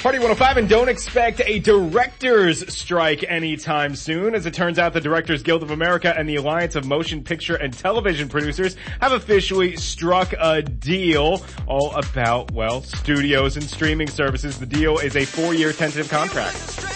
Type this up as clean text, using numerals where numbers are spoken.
Party 105, and don't expect a director's strike anytime soon. As it turns out, the Directors Guild of America and the Alliance of Motion Picture and Television Producers have officially struck a deal all about, well, studios and streaming services. The deal is a 4-year tentative contract.